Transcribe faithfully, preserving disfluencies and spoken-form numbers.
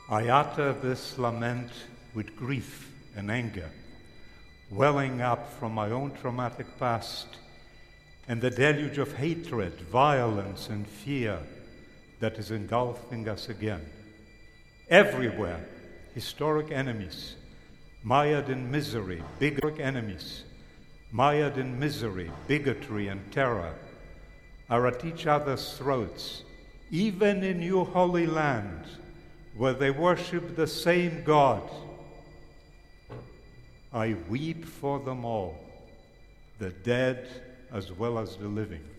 I utter this lament with grief and anger, welling up from my own traumatic past and the deluge of hatred, violence, and fear that is engulfing us again. Everywhere, historic enemies, mired in misery, bigger enemies, mired in misery, bigotry, and terror, are at each other's throats, even in your holy land, where they worship the same God. I weep for them all, the dead as well as the living.